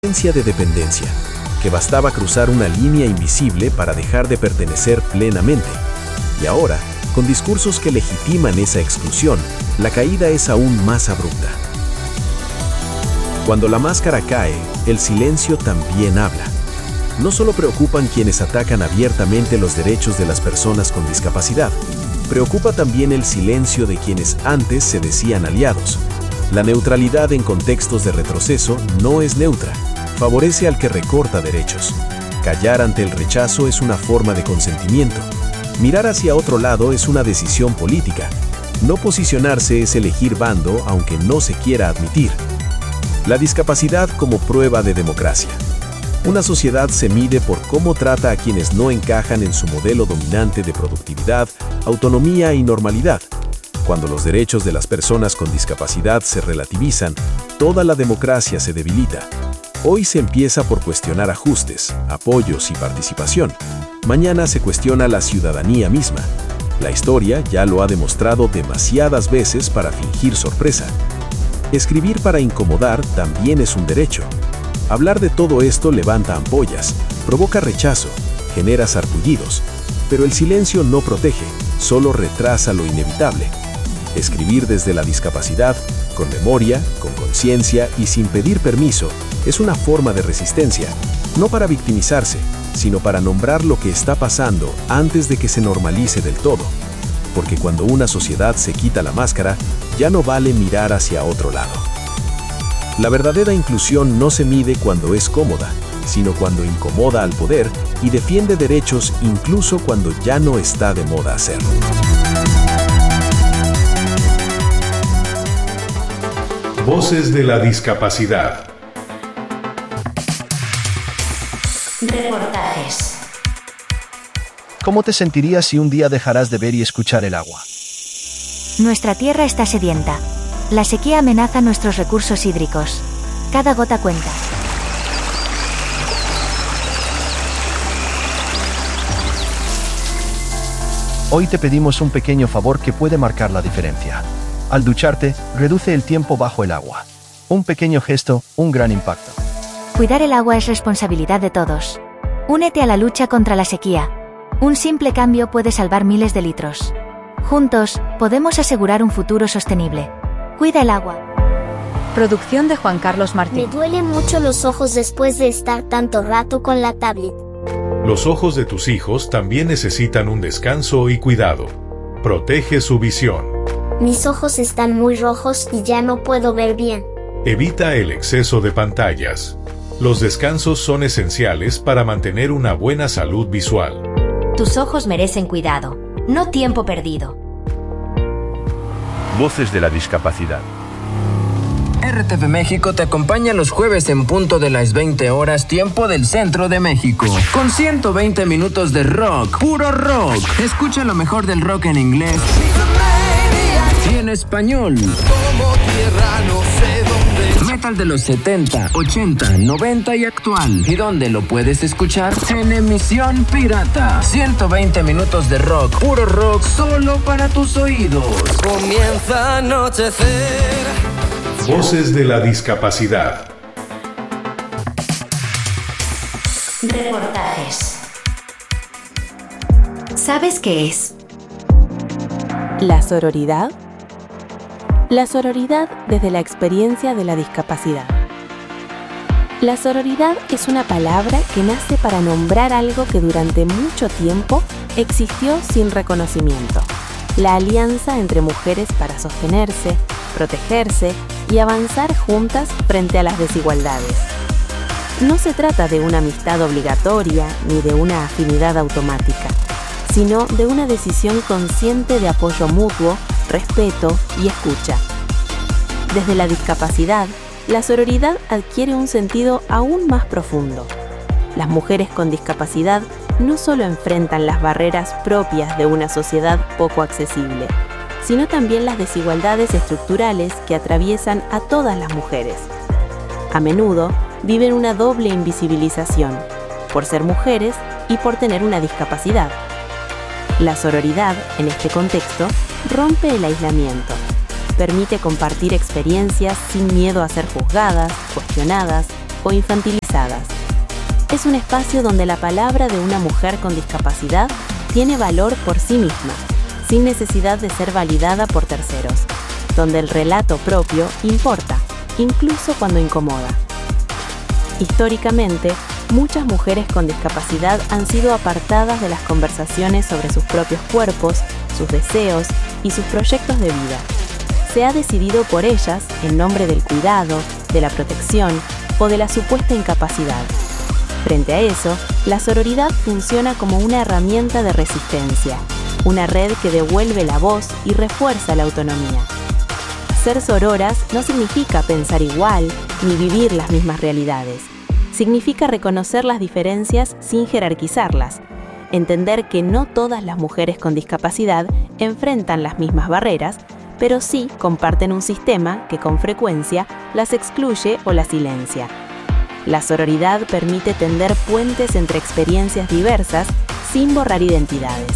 de dependencia, que bastaba cruzar una línea invisible para dejar de pertenecer plenamente. Y ahora, con discursos que legitiman esa exclusión, la caída es aún más abrupta. Cuando la máscara cae, el silencio también habla. No solo preocupan quienes atacan abiertamente los derechos de las personas con discapacidad, preocupa también el silencio de quienes antes se decían aliados. La neutralidad en contextos de retroceso no es neutra, favorece al que recorta derechos. Callar ante el rechazo es una forma de consentimiento. Mirar hacia otro lado es una decisión política. No posicionarse es elegir bando aunque no se quiera admitir. La discapacidad como prueba de democracia. Una sociedad se mide por cómo trata a quienes no encajan en su modelo dominante de productividad, autonomía y normalidad. Cuando los derechos de las personas con discapacidad se relativizan, toda la democracia se debilita. Hoy se empieza por cuestionar ajustes, apoyos y participación. Mañana se cuestiona la ciudadanía misma. La historia ya lo ha demostrado demasiadas veces para fingir sorpresa. Escribir para incomodar también es un derecho. Hablar de todo esto levanta ampollas, provoca rechazo, genera sarpullidos, pero el silencio no protege, solo retrasa lo inevitable. Escribir desde la discapacidad, con memoria, con conciencia y sin pedir permiso, es una forma de resistencia, no para victimizarse, sino para nombrar lo que está pasando antes de que se normalice del todo. Porque cuando una sociedad se quita la máscara, ya no vale mirar hacia otro lado. La verdadera inclusión no se mide cuando es cómoda, sino cuando incomoda al poder y defiende derechos incluso cuando ya no está de moda hacerlo. Voces de la discapacidad. Reportajes. ¿Cómo te sentirías si un día dejarás de ver y escuchar el agua? Nuestra tierra está sedienta. La sequía amenaza nuestros recursos hídricos. Cada gota cuenta. Hoy te pedimos un pequeño favor que puede marcar la diferencia. Al ducharte, reduce el tiempo bajo el agua. Un pequeño gesto, un gran impacto. Cuidar el agua es responsabilidad de todos. Únete a la lucha contra la sequía. Un simple cambio puede salvar miles de litros. Juntos, podemos asegurar un futuro sostenible. Cuida el agua. Producción de Juan Carlos Martín. Me duelen mucho los ojos después de estar tanto rato con la tablet. Los ojos de tus hijos también necesitan un descanso y cuidado. Protege su visión. Mis ojos están muy rojos y ya no puedo ver bien. Evita el exceso de pantallas. Los descansos son esenciales para mantener una buena salud visual. Tus ojos merecen cuidado, no tiempo perdido. Voces de la discapacidad. RTV México te acompaña los jueves en punto de las 20 horas tiempo del centro de México. Con 120 minutos de rock, puro rock. Escucha lo mejor del rock en inglés y en español. Metal de los 70, 80, 90 y actual. ¿Y dónde lo puedes escuchar? En emisión pirata. 120 minutos de rock, puro rock, solo para tus oídos. Comienza a anochecer. Voces de la discapacidad. Reportajes. ¿Sabes qué es? ¿La sororidad? La sororidad desde la experiencia de la discapacidad. La sororidad es una palabra que nace para nombrar algo que durante mucho tiempo existió sin reconocimiento. La alianza entre mujeres para sostenerse, protegerse y avanzar juntas frente a las desigualdades. No se trata de una amistad obligatoria ni de una afinidad automática, sino de una decisión consciente de apoyo mutuo, respeto y escucha. Desde la discapacidad, la sororidad adquiere un sentido aún más profundo. Las mujeres con discapacidad no solo enfrentan las barreras propias de una sociedad poco accesible, sino también las desigualdades estructurales que atraviesan a todas las mujeres. A menudo viven una doble invisibilización, por ser mujeres y por tener una discapacidad. La sororidad, en este contexto, rompe el aislamiento, permite compartir experiencias sin miedo a ser juzgadas, cuestionadas o infantilizadas. Es un espacio donde la palabra de una mujer con discapacidad tiene valor por sí misma, sin necesidad de ser validada por terceros, donde el relato propio importa, incluso cuando incomoda. Históricamente, muchas mujeres con discapacidad han sido apartadas de las conversaciones sobre sus propios cuerpos, sus deseos y sus proyectos de vida. Se ha decidido por ellas en nombre del cuidado, de la protección o de la supuesta incapacidad. Frente a eso, la sororidad funciona como una herramienta de resistencia, una red que devuelve la voz y refuerza la autonomía. Ser sororas no significa pensar igual ni vivir las mismas realidades. Significa reconocer las diferencias sin jerarquizarlas, entender que no todas las mujeres con discapacidad enfrentan las mismas barreras, pero sí comparten un sistema que con frecuencia las excluye o las silencia. La sororidad permite tender puentes entre experiencias diversas sin borrar identidades.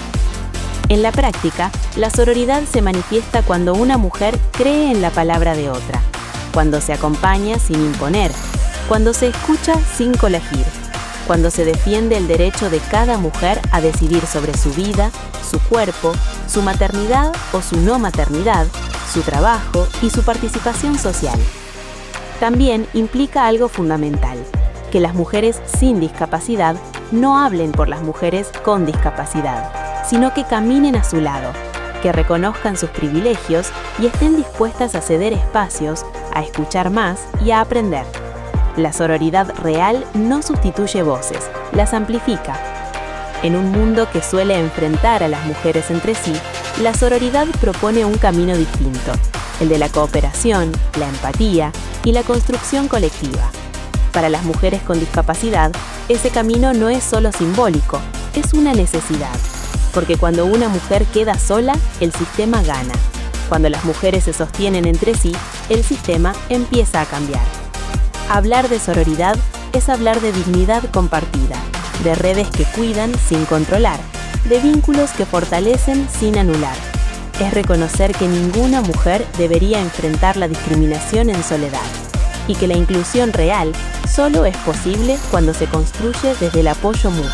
En la práctica, la sororidad se manifiesta cuando una mujer cree en la palabra de otra, cuando se acompaña sin imponer, cuando se escucha sin colegir, cuando se defiende el derecho de cada mujer a decidir sobre su vida, su cuerpo, su maternidad o su no maternidad, su trabajo y su participación social. También implica algo fundamental, que las mujeres sin discapacidad no hablen por las mujeres con discapacidad, sino que caminen a su lado, que reconozcan sus privilegios y estén dispuestas a ceder espacios, a escuchar más y a aprender. La sororidad real no sustituye voces, las amplifica. En un mundo que suele enfrentar a las mujeres entre sí, la sororidad propone un camino distinto, el de la cooperación, la empatía y la construcción colectiva. Para las mujeres con discapacidad, ese camino no es solo simbólico, es una necesidad. Porque cuando una mujer queda sola, el sistema gana. Cuando las mujeres se sostienen entre sí, el sistema empieza a cambiar. Hablar de sororidad es hablar de dignidad compartida, de redes que cuidan sin controlar, de vínculos que fortalecen sin anular. Es reconocer que ninguna mujer debería enfrentar la discriminación en soledad y que la inclusión real solo es posible cuando se construye desde el apoyo mutuo.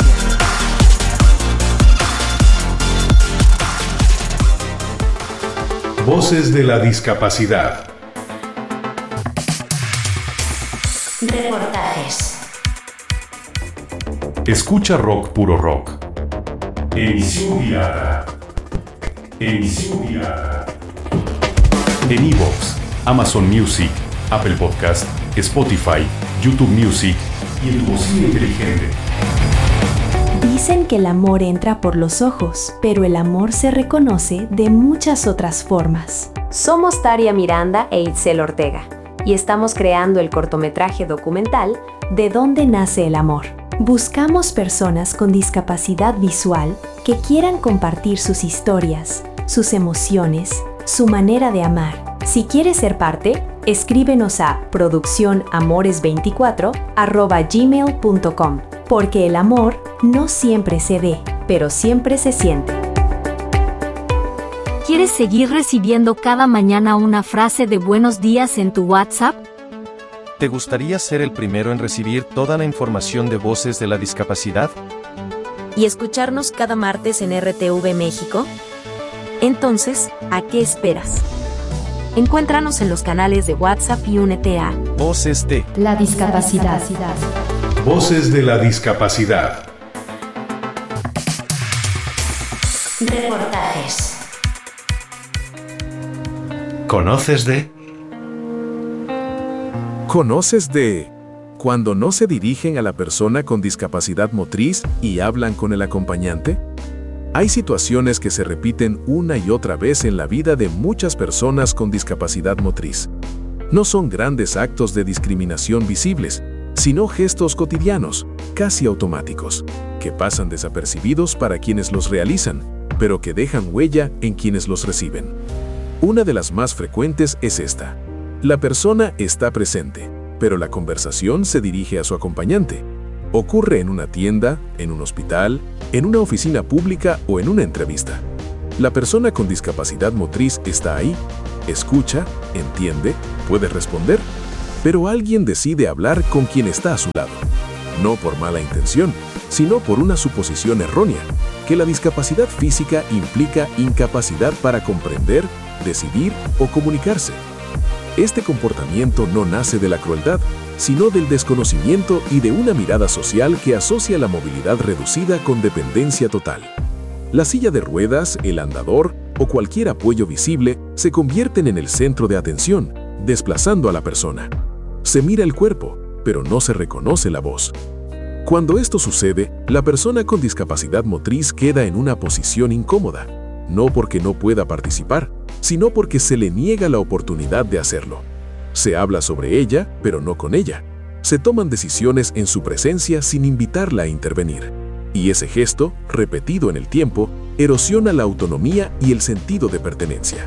Voces de la discapacidad. Reportajes. Escucha rock puro rock. Emisión guiada. Emisión guiada. En iVoox, Amazon Music, Apple Podcast, Spotify, YouTube Music y en tu bocina inteligente. Dicen que el amor entra por los ojos, pero el amor se reconoce de muchas otras formas. Somos Taria Miranda e Itzel Ortega, y estamos creando el cortometraje documental ¿De dónde nace el amor? Buscamos personas con discapacidad visual que quieran compartir sus historias, sus emociones, su manera de amar. Si quieres ser parte, escríbenos a produccionamores24@gmail.com, porque el amor no siempre se ve, pero siempre se siente. ¿Quieres seguir recibiendo cada mañana una frase de buenos días en tu WhatsApp? ¿Te gustaría ser el primero en recibir toda la información de Voces de la Discapacidad? ¿Y escucharnos cada martes en RTV México? Entonces, ¿a qué esperas? Encuéntranos en los canales de WhatsApp y únete a Voces de la Discapacidad. Voces de la discapacidad. Reportajes. ¿Conoces de? ¿Conoces de cuando no se dirigen a la persona con discapacidad motriz y hablan con el acompañante? Hay situaciones que se repiten una y otra vez en la vida de muchas personas con discapacidad motriz. No son grandes actos de discriminación visibles, sino gestos cotidianos, casi automáticos, que pasan desapercibidos para quienes los realizan, pero que dejan huella en quienes los reciben. Una de las más frecuentes es esta. La persona está presente, pero la conversación se dirige a su acompañante. Ocurre en una tienda, en un hospital, en una oficina pública o en una entrevista. La persona con discapacidad motriz está ahí, escucha, entiende, puede responder, pero alguien decide hablar con quien está a su lado. No por mala intención, sino por una suposición errónea, que la discapacidad física implica incapacidad para comprender, decidir o comunicarse. Este comportamiento no nace de la crueldad, sino del desconocimiento y de una mirada social que asocia la movilidad reducida con dependencia total. La silla de ruedas, el andador o cualquier apoyo visible se convierten en el centro de atención, desplazando a la persona. Se mira el cuerpo, pero no se reconoce la voz. Cuando esto sucede, la persona con discapacidad motriz queda en una posición incómoda, no porque no pueda participar, sino porque se le niega la oportunidad de hacerlo. Se habla sobre ella, pero no con ella. Se toman decisiones en su presencia sin invitarla a intervenir. Y ese gesto, repetido en el tiempo, erosiona la autonomía y el sentido de pertenencia.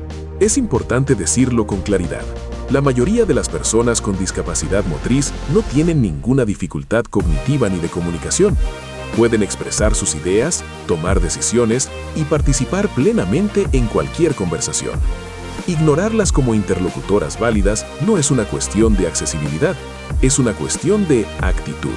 Es importante decirlo con claridad. La mayoría de las personas con discapacidad motriz no tienen ninguna dificultad cognitiva ni de comunicación. Pueden expresar sus ideas, tomar decisiones y participar plenamente en cualquier conversación. Ignorarlas como interlocutoras válidas no es una cuestión de accesibilidad, es una cuestión de actitud.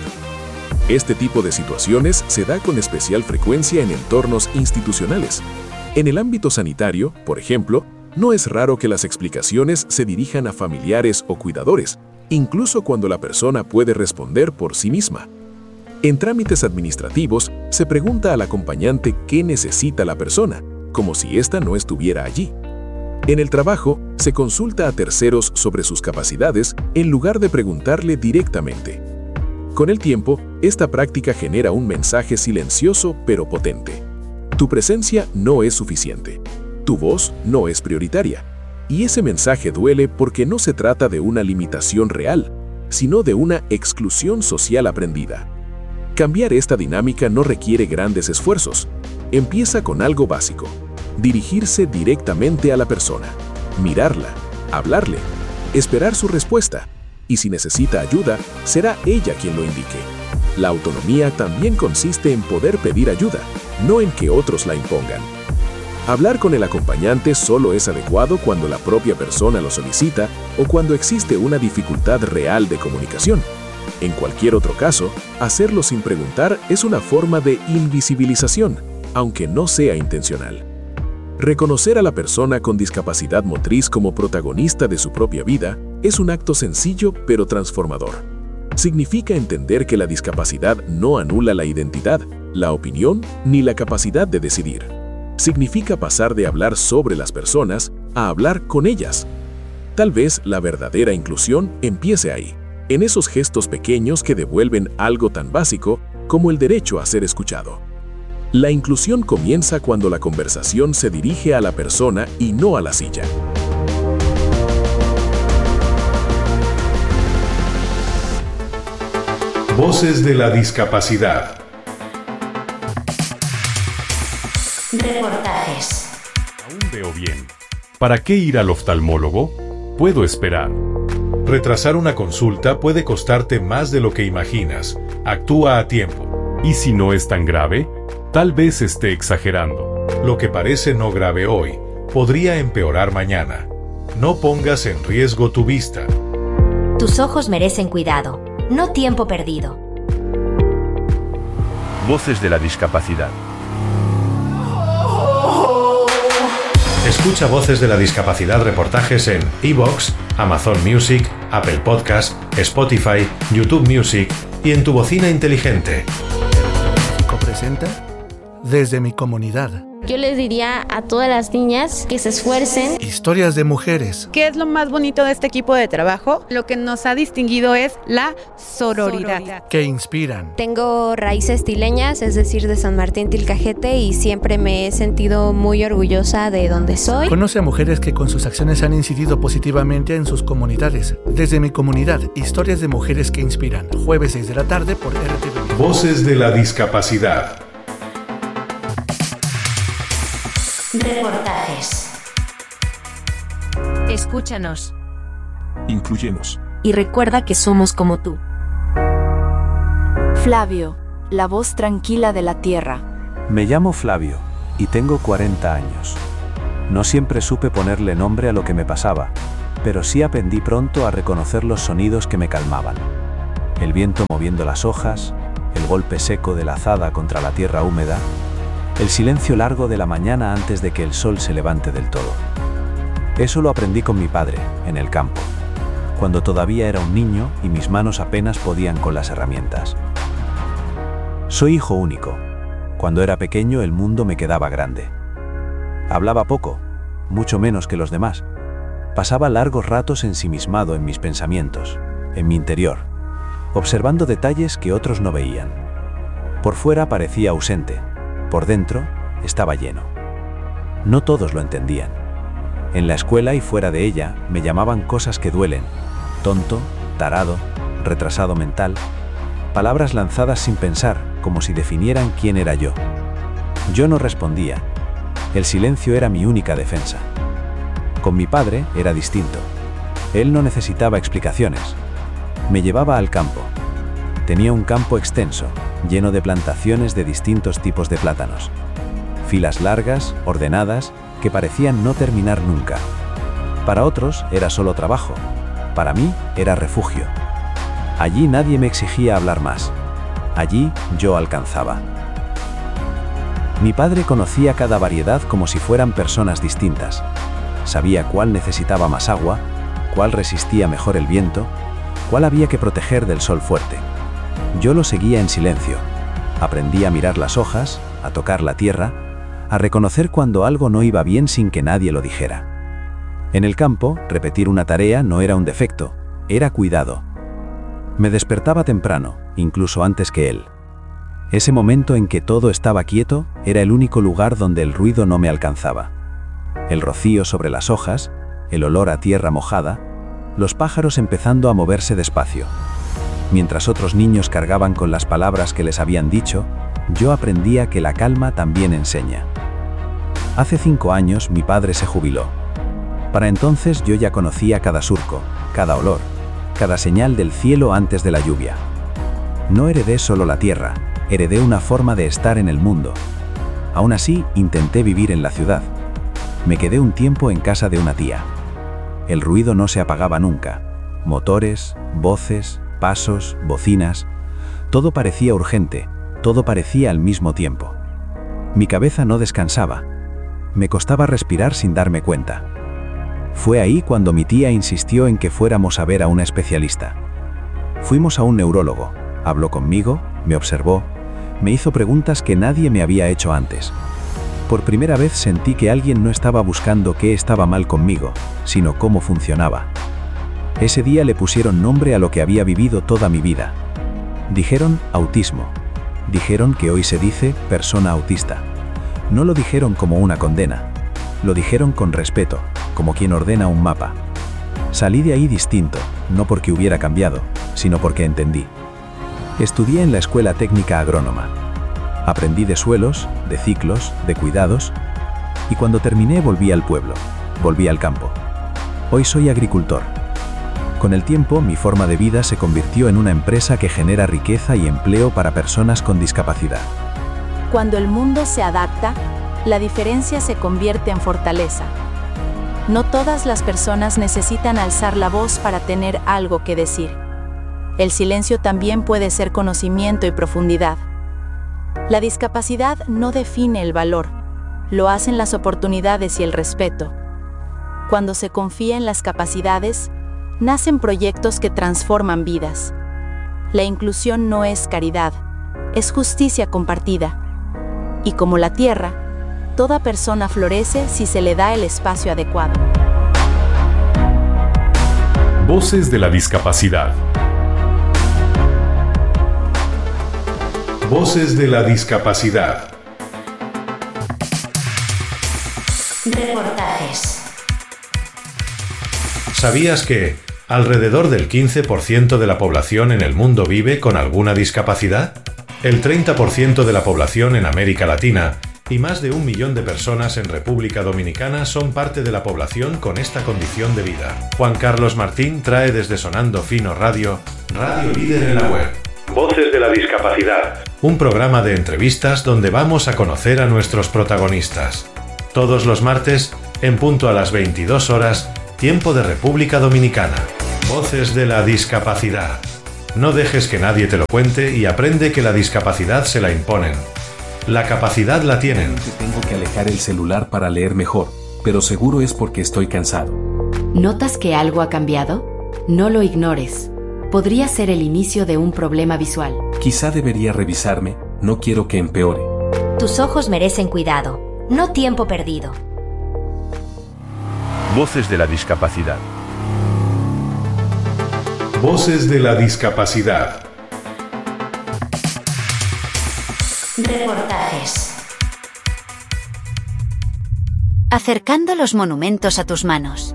Este tipo de situaciones se da con especial frecuencia en entornos institucionales. En el ámbito sanitario, por ejemplo, no es raro que las explicaciones se dirijan a familiares o cuidadores, incluso cuando la persona puede responder por sí misma. En trámites administrativos, se pregunta al acompañante qué necesita la persona, como si ésta no estuviera allí. En el trabajo, se consulta a terceros sobre sus capacidades en lugar de preguntarle directamente. Con el tiempo, esta práctica genera un mensaje silencioso pero potente. Tu presencia no es suficiente. Tu voz no es prioritaria. Y ese mensaje duele porque no se trata de una limitación real, sino de una exclusión social aprendida. Cambiar esta dinámica no requiere grandes esfuerzos. Empieza con algo básico: dirigirse directamente a la persona, mirarla, hablarle, esperar su respuesta, y si necesita ayuda, será ella quien lo indique. La autonomía también consiste en poder pedir ayuda, no en que otros la impongan. Hablar con el acompañante solo es adecuado cuando la propia persona lo solicita o cuando existe una dificultad real de comunicación. En cualquier otro caso, hacerlo sin preguntar es una forma de invisibilización, aunque no sea intencional. Reconocer a la persona con discapacidad motriz como protagonista de su propia vida es un acto sencillo pero transformador. Significa entender que la discapacidad no anula la identidad, la opinión ni la capacidad de decidir. Significa pasar de hablar sobre las personas a hablar con ellas. Tal vez la verdadera inclusión empiece ahí, en esos gestos pequeños que devuelven algo tan básico como el derecho a ser escuchado. La inclusión comienza cuando la conversación se dirige a la persona y no a la silla. Voces de la discapacidad. Reportajes. Aún veo bien. ¿Para qué ir al oftalmólogo? Puedo esperar. Retrasar una consulta puede costarte más de lo que imaginas. Actúa a tiempo. ¿Y si no es tan grave? Tal vez esté exagerando. Lo que parece no grave hoy podría empeorar mañana. No pongas en riesgo tu vista. Tus ojos merecen cuidado, no tiempo perdido. Voces de la discapacidad. Escucha Voces de la Discapacidad reportajes en iVoox, Amazon Music, Apple Podcast, Spotify, YouTube Music y en tu bocina inteligente. México presenta Desde mi comunidad. Yo les diría a todas las niñas que se esfuercen. Historias de mujeres. ¿Qué es lo más bonito de este equipo de trabajo? Lo que nos ha distinguido es la sororidad. Que inspiran. Tengo raíces tileñas, es decir, de San Martín Tilcajete, y siempre me he sentido muy orgullosa de donde soy. Conoce a mujeres que con sus acciones han incidido positivamente en sus comunidades. Desde mi comunidad, historias de mujeres que inspiran. Jueves 6 de la tarde por RTV. Voces de la Discapacidad. Reportajes. Escúchanos. Inclúyenos. Y recuerda que somos como tú. Flavio, la voz tranquila de la tierra. Me llamo Flavio y tengo 40 años. No siempre supe ponerle nombre a lo que me pasaba, pero sí aprendí pronto a reconocer los sonidos que me calmaban. El viento moviendo las hojas, el golpe seco de la azada contra la tierra húmeda, el silencio largo de la mañana antes de que el sol se levante del todo. Eso lo aprendí con mi padre, en el campo, cuando todavía era un niño y mis manos apenas podían con las herramientas. Soy hijo único. Cuando era pequeño el mundo me quedaba grande. Hablaba poco, mucho menos que los demás. Pasaba largos ratos ensimismado en mis pensamientos, en mi interior, observando detalles que otros no veían. Por fuera parecía ausente, por dentro estaba lleno. No todos lo entendían. En la escuela y fuera de ella me llamaban cosas que duelen: tonto, tarado, retrasado mental, palabras lanzadas sin pensar, como si definieran quién era yo. Yo no respondía. El silencio era mi única defensa. Con mi padre era distinto. Él no necesitaba explicaciones. Me llevaba al campo. Tenía un campo extenso, lleno de plantaciones de distintos tipos de plátanos. Filas largas, ordenadas, que parecían no terminar nunca. Para otros era solo trabajo. Para mí era refugio. Allí nadie me exigía hablar más. Allí yo alcanzaba. Mi padre conocía cada variedad como si fueran personas distintas. Sabía cuál necesitaba más agua, cuál resistía mejor el viento, cuál había que proteger del sol fuerte. Yo lo seguía en silencio. Aprendí a mirar las hojas, a tocar la tierra, a reconocer cuando algo no iba bien sin que nadie lo dijera. En el campo, repetir una tarea no era un defecto, era cuidado. Me despertaba temprano, incluso antes que él. Ese momento en que todo estaba quieto era el único lugar donde el ruido no me alcanzaba. El rocío sobre las hojas, el olor a tierra mojada, los pájaros empezando a moverse despacio. Mientras otros niños cargaban con las palabras que les habían dicho, yo aprendía que la calma también enseña. Hace 5 años mi padre se jubiló. Para entonces yo ya conocía cada surco, cada olor, cada señal del cielo antes de la lluvia. No heredé solo la tierra, heredé una forma de estar en el mundo. Aún así, intenté vivir en la ciudad. Me quedé un tiempo en casa de una tía. El ruido no se apagaba nunca. Motores, voces, pasos, bocinas. Todo parecía urgente, todo parecía al mismo tiempo. Mi cabeza no descansaba. Me costaba respirar sin darme cuenta. Fue ahí cuando mi tía insistió en que fuéramos a ver a una especialista. Fuimos a un neurólogo. Habló conmigo, me observó, me hizo preguntas que nadie me había hecho antes. Por primera vez sentí que alguien no estaba buscando qué estaba mal conmigo, sino cómo funcionaba. Ese día le pusieron nombre a lo que había vivido toda mi vida. Dijeron autismo. Dijeron que hoy se dice persona autista. No lo dijeron como una condena. Lo dijeron con respeto, como quien ordena un mapa. Salí de ahí distinto, no porque hubiera cambiado, sino porque entendí. Estudié en la Escuela Técnica Agrónoma. Aprendí de suelos, de ciclos, de cuidados, y cuando terminé volví al pueblo, volví al campo. Hoy soy agricultor. Con el tiempo, mi forma de vida se convirtió en una empresa que genera riqueza y empleo para personas con discapacidad. Cuando el mundo se adapta, la diferencia se convierte en fortaleza. No todas las personas necesitan alzar la voz para tener algo que decir. El silencio también puede ser conocimiento y profundidad. La discapacidad no define el valor, lo hacen las oportunidades y el respeto. Cuando se confía en las capacidades, nacen proyectos que transforman vidas. La inclusión no es caridad, es justicia compartida. Y como la tierra, toda persona florece si se le da el espacio adecuado. Voces de la discapacidad. Voces de la discapacidad. Reportajes. ¿Sabías que alrededor del 15% de la población en el mundo vive con alguna discapacidad? El 30% de la población en América Latina y más de 1 millón de personas en República Dominicana son parte de la población con esta condición de vida. Juan Carlos Martín trae desde Sonando Fino Radio, radio líder en la web. Voces de la discapacidad. Un programa de entrevistas donde vamos a conocer a nuestros protagonistas. Todos los martes, en punto a las 22 horas, Tiempo de República Dominicana. Voces de la discapacidad. No dejes que nadie te lo cuente y aprende que la discapacidad se la imponen. La capacidad la tienen. Tengo que alejar el celular para leer mejor, pero seguro es porque estoy cansado. ¿Notas que algo ha cambiado? No lo ignores. Podría ser el inicio de un problema visual. Quizá debería revisarme, no quiero que empeore. Tus ojos merecen cuidado, no tiempo perdido. Voces de la discapacidad. Voces de la discapacidad. Reportajes. Acercando los monumentos a tus manos.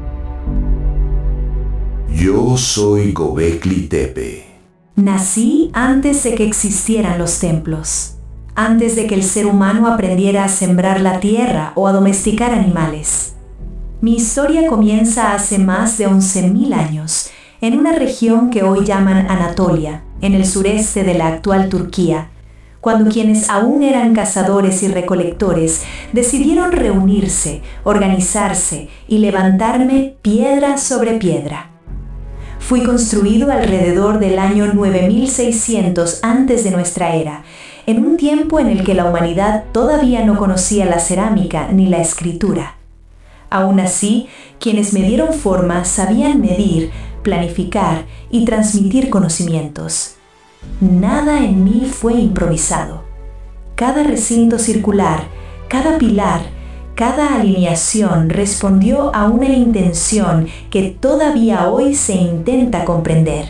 Yo soy Göbekli Tepe. Nací antes de que existieran los templos, antes de que el ser humano aprendiera a sembrar la tierra o a domesticar animales. Mi historia comienza hace más de 11.000 años, en una región que hoy llaman Anatolia, en el sureste de la actual Turquía, cuando quienes aún eran cazadores y recolectores decidieron reunirse, organizarse y levantarme piedra sobre piedra. Fui construido alrededor del año 9600 antes de nuestra era, en un tiempo en el que la humanidad todavía no conocía la cerámica ni la escritura. Aún así, quienes me dieron forma sabían medir, planificar y transmitir conocimientos. Nada en mí fue improvisado. Cada recinto circular, cada pilar, cada alineación respondió a una intención que todavía hoy se intenta comprender.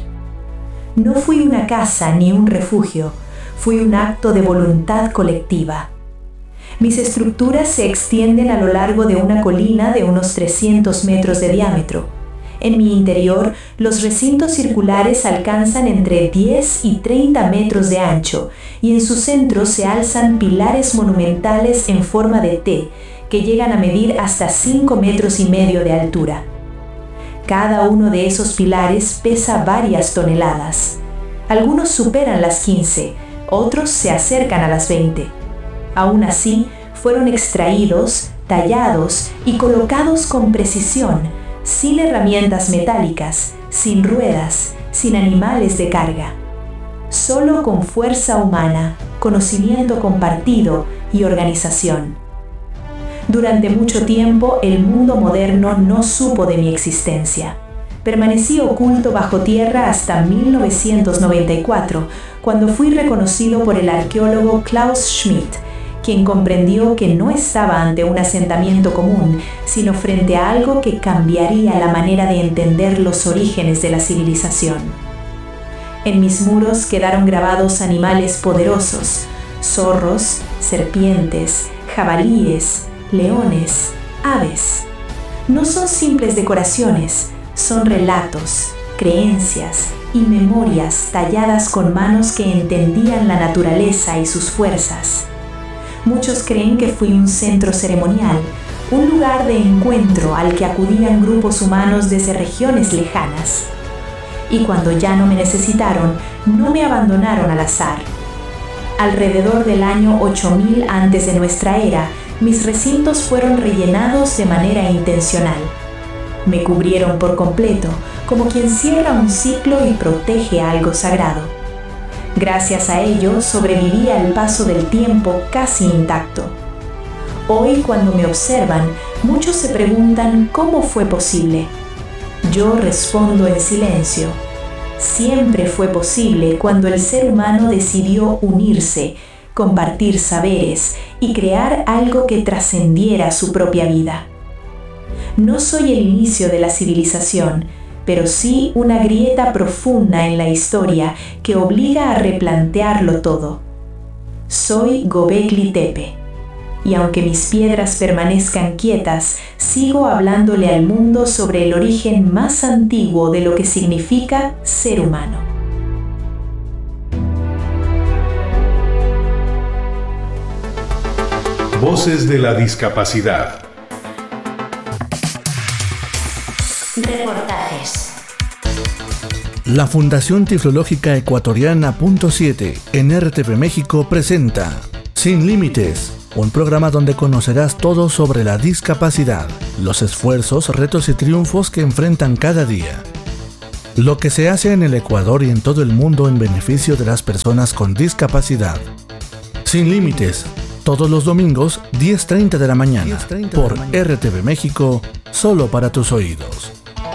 No fui una casa ni un refugio, fui un acto de voluntad colectiva. Mis estructuras se extienden a lo largo de una colina de unos 300 metros de diámetro. En mi interior, los recintos circulares alcanzan entre 10 y 30 metros de ancho y en su centro se alzan pilares monumentales en forma de T, que llegan a medir hasta 5,5 metros de altura. Cada uno de esos pilares pesa varias toneladas. Algunos superan las 15, otros se acercan a las 20. Aún así, fueron extraídos, tallados y colocados con precisión, sin herramientas metálicas, sin ruedas, sin animales de carga. Solo con fuerza humana, conocimiento compartido y organización. Durante mucho tiempo, el mundo moderno no supo de mi existencia. Permanecí oculto bajo tierra hasta 1994, cuando fui reconocido por el arqueólogo Klaus Schmidt, quien comprendió que no estaba ante un asentamiento común, sino frente a algo que cambiaría la manera de entender los orígenes de la civilización. En mis muros quedaron grabados animales poderosos, zorros, serpientes, jabalíes, leones, aves. No son simples decoraciones, son relatos, creencias y memorias talladas con manos que entendían la naturaleza y sus fuerzas. Muchos creen que fui un centro ceremonial, un lugar de encuentro al que acudían grupos humanos desde regiones lejanas. Y cuando ya no me necesitaron, no me abandonaron al azar. Alrededor del año 8000 antes de nuestra era, mis recintos fueron rellenados de manera intencional. Me cubrieron por completo, como quien cierra un ciclo y protege algo sagrado. Gracias a ello, sobreviví al paso del tiempo casi intacto. Hoy, cuando me observan, muchos se preguntan cómo fue posible. Yo respondo en silencio. Siempre fue posible cuando el ser humano decidió unirse, compartir saberes y crear algo que trascendiera su propia vida. No soy el inicio de la civilización, pero sí una grieta profunda en la historia que obliga a replantearlo todo. Soy Göbekli Tepe, y aunque mis piedras permanezcan quietas, sigo hablándole al mundo sobre el origen más antiguo de lo que significa ser humano. Voces de la discapacidad. Reportajes. La Fundación Tiflológica Ecuatoriana .7 en RTV México presenta Sin Límites, un programa donde conocerás todo sobre la discapacidad, los esfuerzos, retos y triunfos que enfrentan cada día. Lo que se hace en el Ecuador y en todo el mundo en beneficio de las personas con discapacidad. Sin límites, todos los domingos, 10:30 de la mañana, por RTV México, solo para tus oídos.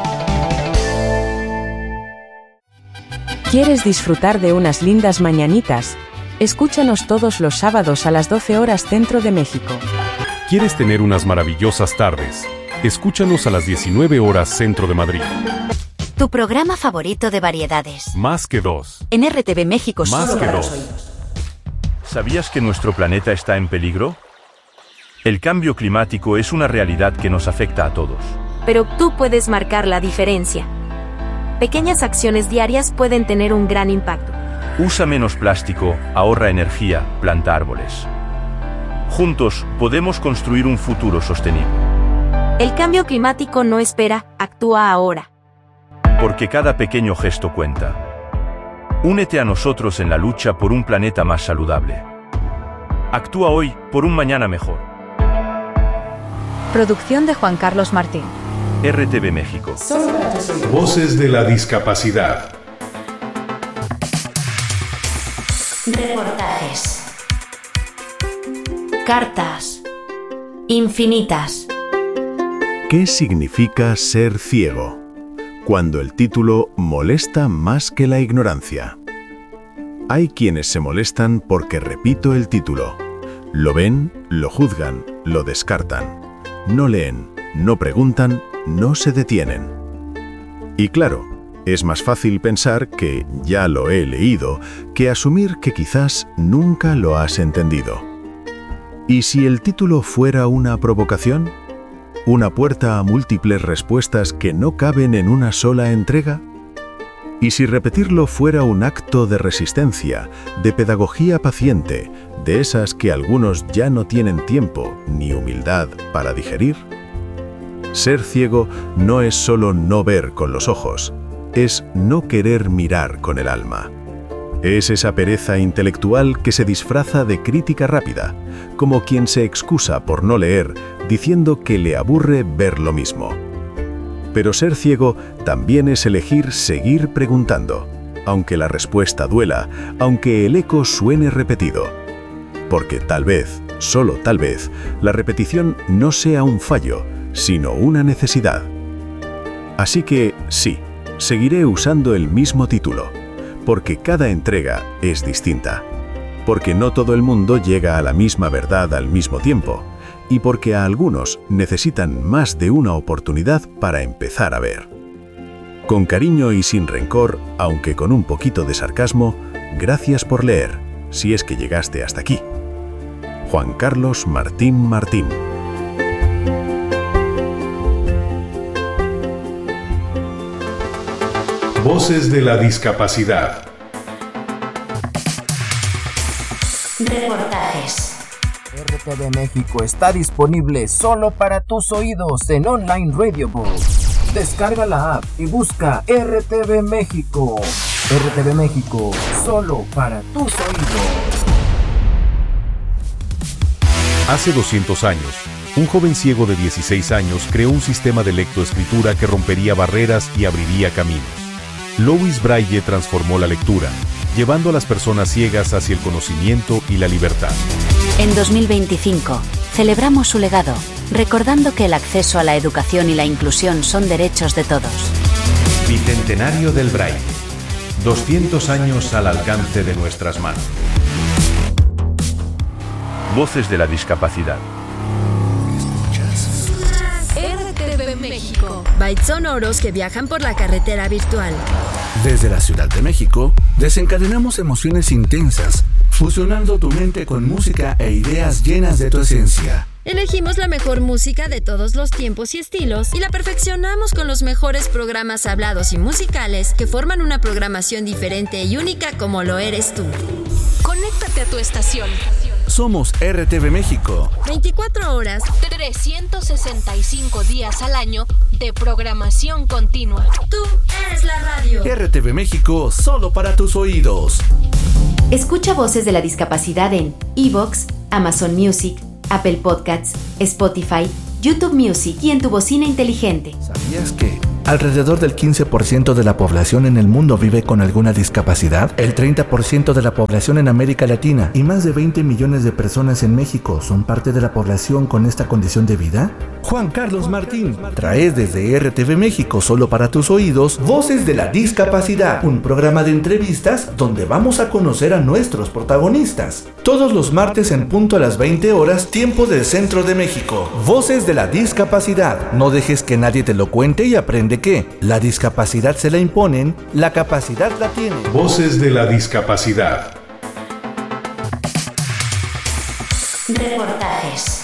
¿Quieres disfrutar de unas lindas mañanitas? Escúchanos todos los sábados a las 12 horas Centro de México. ¿Quieres tener unas maravillosas tardes? Escúchanos a las 19 horas Centro de Madrid. Tu programa favorito de variedades. Más que dos. En RTV México Más solo que para dos. los oídos. ¿Sabías que nuestro planeta está en peligro? El cambio climático es una realidad que nos afecta a todos. Pero tú puedes marcar la diferencia. Pequeñas acciones diarias pueden tener un gran impacto. Usa menos plástico, ahorra energía, planta árboles. Juntos, podemos construir un futuro sostenible. El cambio climático no espera, actúa ahora. Porque cada pequeño gesto cuenta. Únete a nosotros en la lucha por un planeta más saludable. Actúa hoy por un mañana mejor. Producción de Juan Carlos Martín. RTV México. Voces de la discapacidad. Reportajes. Cartas. Infinitas. ¿Qué significa ser ciego? Cuando el título molesta más que la ignorancia. Hay quienes se molestan porque repito el título. Lo ven, lo juzgan, lo descartan. No leen, no preguntan, no se detienen. Y claro, es más fácil pensar que ya lo he leído que asumir que quizás nunca lo has entendido. ¿Y si el título fuera una provocación? ¿Una puerta a múltiples respuestas que no caben en una sola entrega? ¿Y si repetirlo fuera un acto de resistencia, de pedagogía paciente, de esas que algunos ya no tienen tiempo ni humildad para digerir? Ser ciego no es solo no ver con los ojos, es no querer mirar con el alma. Es esa pereza intelectual que se disfraza de crítica rápida, como quien se excusa por no leer, diciendo que le aburre ver lo mismo. Pero ser ciego también es elegir seguir preguntando, aunque la respuesta duela, aunque el eco suene repetido. Porque tal vez, solo tal vez, la repetición no sea un fallo, sino una necesidad. Así que, sí, seguiré usando el mismo título, porque cada entrega es distinta, porque no todo el mundo llega a la misma verdad al mismo tiempo, y porque a algunos necesitan más de una oportunidad para empezar a ver. Con cariño y sin rencor, aunque con un poquito de sarcasmo, gracias por leer, si es que llegaste hasta aquí. Juan Carlos Martín Martín. Voces de la discapacidad. Reportajes. RTV México está disponible solo para tus oídos en Online Radio Book. Descarga la app y busca RTV México. RTV México, solo para tus oídos. Hace 200 años, un joven ciego de 16 años creó un sistema de lectoescritura que rompería barreras y abriría caminos. Louis Braille transformó la lectura, llevando a las personas ciegas hacia el conocimiento y la libertad. En 2025, celebramos su legado, recordando que el acceso a la educación y la inclusión son derechos de todos. Bicentenario del Braille. 200 años al alcance de nuestras manos. Voces de la discapacidad. RTV México. Bytes sonoros que viajan por la carretera virtual. Desde la Ciudad de México, desencadenamos emociones intensas, fusionando tu mente con música e ideas llenas de tu esencia. Elegimos la mejor música de todos los tiempos y estilos y la perfeccionamos con los mejores programas hablados y musicales que forman una programación diferente y única como lo eres tú. Conéctate a tu estación. Somos RTV México. 24 horas, 365 días al año de programación continua. Tú eres la radio. RTV México, solo para tus oídos. Escucha Voces de la Discapacidad en iVoox, Amazon Music, Apple Podcasts, Spotify, YouTube Music y en tu bocina inteligente. ¿Sabías que alrededor del 15% de la población en el mundo vive con alguna discapacidad? El 30% de la población en América Latina y más de 20 millones de personas en México son parte de la población con esta condición de vida. Juan Carlos Martín trae desde RTV México, solo para tus oídos, Voces de la Discapacidad, un programa de entrevistas donde vamos a conocer a nuestros protagonistas. Todos los martes en punto a las 20 horas, tiempo del Centro de México. Voces de la Discapacidad. No dejes que nadie te lo cuente y aprende que la discapacidad se la imponen, la capacidad la tienen. Voces de la Discapacidad. Reportajes.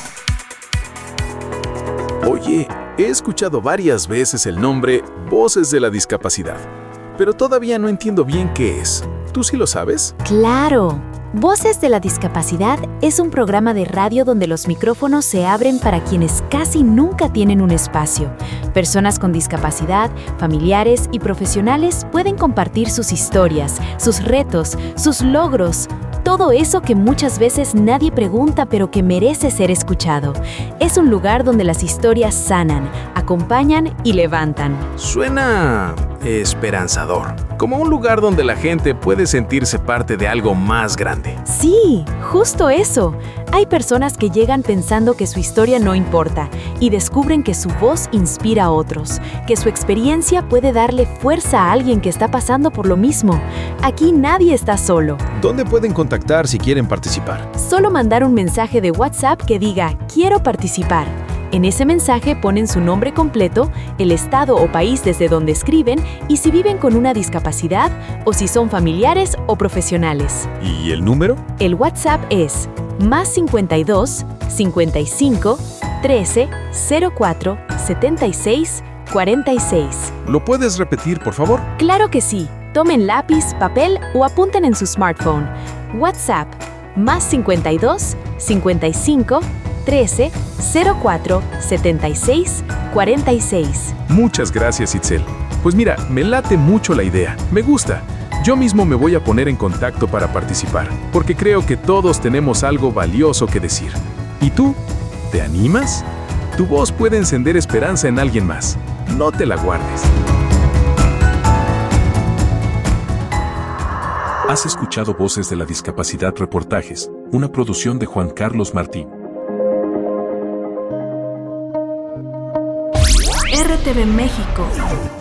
Oye, he escuchado varias veces el nombre Voces de la Discapacidad, pero todavía no entiendo bien qué es. ¿Tú sí lo sabes? ¡Claro! Voces de la Discapacidad es un programa de radio donde los micrófonos se abren para quienes casi nunca tienen un espacio. Personas con discapacidad, familiares y profesionales pueden compartir sus historias, sus retos, sus logros, todo eso que muchas veces nadie pregunta pero que merece ser escuchado. Es un lugar donde las historias sanan, acompañan y levantan. Suena esperanzador, como un lugar donde la gente puede sentirse parte de algo más grande. Sí, justo eso. Hay personas que llegan pensando que su historia no importa y descubren que su voz inspira a otros, que su experiencia puede darle fuerza a alguien que está pasando por lo mismo. Aquí nadie está solo. ¿Dónde pueden contactar si quieren participar? Solo mandar un mensaje de WhatsApp que diga "Quiero participar". En ese mensaje ponen su nombre completo, el estado o país desde donde escriben y si viven con una discapacidad o si son familiares o profesionales. ¿Y el número? El WhatsApp es +52 55 13 04 76 46. ¿Lo puedes repetir, por favor? Claro que sí. Tomen lápiz, papel o apunten en su smartphone. WhatsApp +52 55 13 04 76 46. Muchas gracias, Itzel. Pues mira, me late mucho la idea. Me gusta. Yo mismo me voy a poner en contacto para participar, porque creo que todos tenemos algo valioso que decir. ¿Y tú? ¿Te animas? Tu voz puede encender esperanza en alguien más. No te la guardes. Has escuchado Voces de la Discapacidad Reportajes, una producción de Juan Carlos Martín. RTV México.